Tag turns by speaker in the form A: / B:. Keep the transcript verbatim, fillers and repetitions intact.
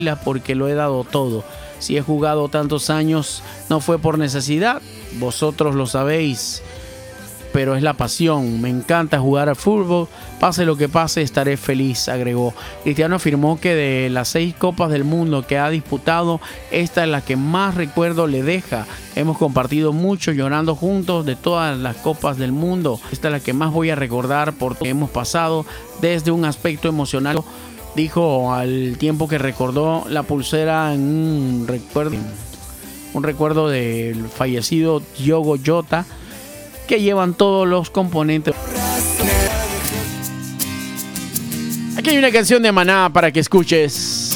A: porque lo he dado todo. Si he jugado tantos años, no fue por necesidad, vosotros lo sabéis, pero es la pasión. Me encanta jugar al fútbol, pase lo que pase, estaré feliz, agregó. Cristiano afirmó que de las seis Copas del Mundo que ha disputado, esta es la que más recuerdo le deja. Hemos compartido mucho llorando juntos de todas las Copas del Mundo. Esta es la que más voy a recordar por todo lo que hemos pasado desde un aspecto emocional. Dijo al tiempo que recordó la pulsera en un recuerdo, un recuerdo del fallecido Diogo Jota, que llevan todos los componentes. Aquí hay una canción de Maná para que escuches.